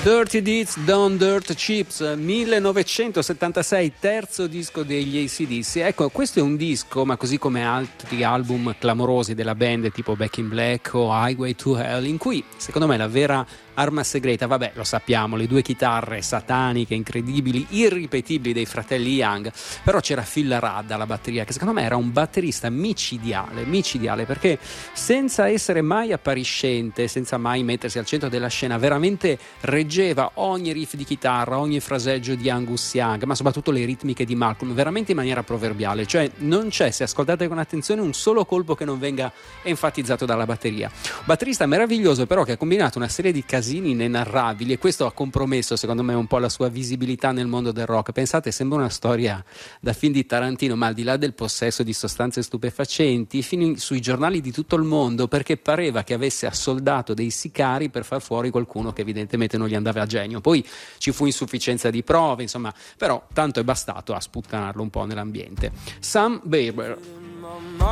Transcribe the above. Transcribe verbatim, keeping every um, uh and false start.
Dirty Deeds Done Dirt Cheaps, millenovecentosettantasei, terzo disco degli A C D C. Ecco, questo è un disco, ma così come altri album clamorosi della band tipo Back in Black o Highway to Hell, in cui secondo me la vera arma segreta, vabbè, lo sappiamo, le due chitarre sataniche, incredibili, irripetibili dei fratelli Young, però c'era Phil Rudd alla batteria, che secondo me era un batterista micidiale, micidiale, perché senza essere mai appariscente, senza mai mettersi al centro della scena, veramente reggeva ogni riff di chitarra, ogni fraseggio di Angus Young, ma soprattutto le ritmiche di Malcolm, veramente in maniera proverbiale. Cioè non c'è, se ascoltate con attenzione, un solo colpo che non venga enfatizzato dalla batteria. Un batterista meraviglioso, però, che ha combinato una serie di casini inenarrabili, e questo ha compromesso secondo me un po' la sua visibilità nel mondo del rock. Pensate, sembra una storia da film di Tarantino, ma al di là del possesso di sostanze stupefacenti, fino sui giornali di tutto il mondo, perché pareva che avesse assoldato dei sicari per far fuori qualcuno che evidentemente non gli andava a genio. Poi ci fu insufficienza di prove, insomma, però tanto è bastato a sputtanarlo un po' nell'ambiente. Sam Barber.